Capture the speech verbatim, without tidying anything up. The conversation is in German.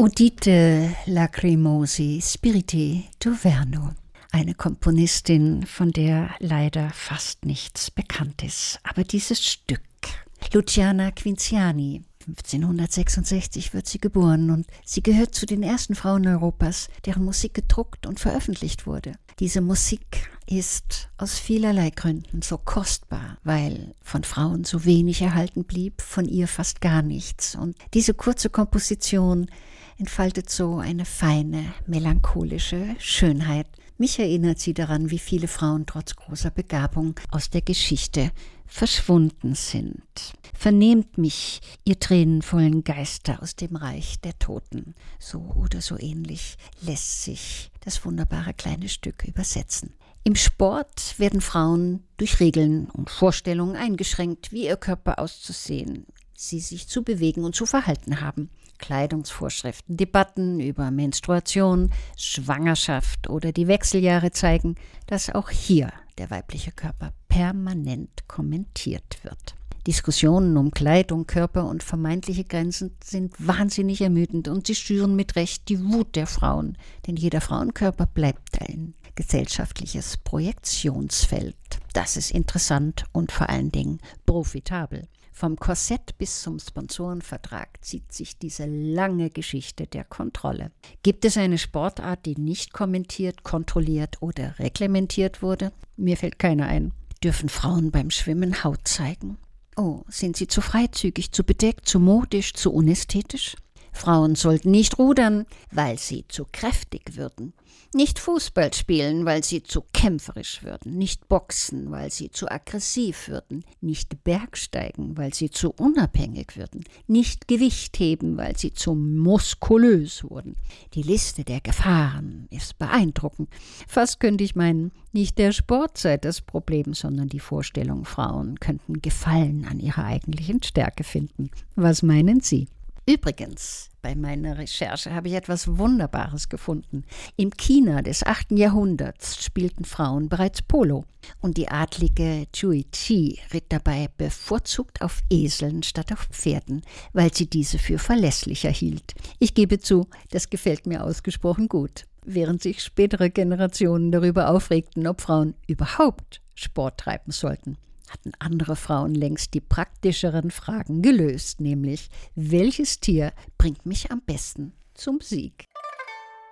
Udite Lacrimosi Spiriti d'Auvergne. Eine Komponistin, von der leider fast nichts bekannt ist. Aber dieses Stück, Luciana Quinciani, fünfzehnhundertsechsundsechzig wird sie geboren und sie gehört zu den ersten Frauen Europas, deren Musik gedruckt und veröffentlicht wurde. Diese Musik ist aus vielerlei Gründen so kostbar, weil von Frauen so wenig erhalten blieb, von ihr fast gar nichts. Und diese kurze Komposition entfaltet so eine feine, melancholische Schönheit. Mich erinnert sie daran, wie viele Frauen trotz großer Begabung aus der Geschichte verschwunden sind. Vernehmt mich, ihr tränenvollen Geister aus dem Reich der Toten. So oder so ähnlich lässt sich das wunderbare kleine Stück übersetzen. Im Sport werden Frauen durch Regeln und Vorstellungen eingeschränkt, wie ihr Körper auszusehen, sie sich zu bewegen und zu verhalten haben. Kleidungsvorschriften, Debatten über Menstruation, Schwangerschaft oder die Wechseljahre zeigen, dass auch hier der weibliche Körper permanent kommentiert wird. Diskussionen um Kleidung, Körper und vermeintliche Grenzen sind wahnsinnig ermüdend und sie schüren mit Recht die Wut der Frauen, denn jeder Frauenkörper bleibt ein gesellschaftliches Projektionsfeld. Das ist interessant und vor allen Dingen profitabel. Vom Korsett bis zum Sponsorenvertrag zieht sich diese lange Geschichte der Kontrolle. Gibt es eine Sportart, die nicht kommentiert, kontrolliert oder reglementiert wurde? Mir fällt keine ein. Dürfen Frauen beim Schwimmen Haut zeigen? Oh, sind sie zu freizügig, zu bedeckt, zu modisch, zu unästhetisch? Frauen sollten nicht rudern, weil sie zu kräftig würden. Nicht Fußball spielen, weil sie zu kämpferisch würden. Nicht boxen, weil sie zu aggressiv würden. Nicht Bergsteigen, weil sie zu unabhängig würden. Nicht Gewicht heben, weil sie zu muskulös wurden. Die Liste der Gefahren ist beeindruckend. Fast könnte ich meinen, nicht der Sport sei das Problem, sondern die Vorstellung, Frauen könnten Gefallen an ihrer eigentlichen Stärke finden. Was meinen Sie? Übrigens, bei meiner Recherche habe ich etwas Wunderbares gefunden. Im China des achten Jahrhunderts spielten Frauen bereits Polo und die adlige Zhui Qi ritt dabei bevorzugt auf Eseln statt auf Pferden, weil sie diese für verlässlicher hielt. Ich gebe zu, das gefällt mir ausgesprochen gut, während sich spätere Generationen darüber aufregten, ob Frauen überhaupt Sport treiben sollten. Hatten andere Frauen längst die praktischeren Fragen gelöst, nämlich, welches Tier bringt mich am besten zum Sieg?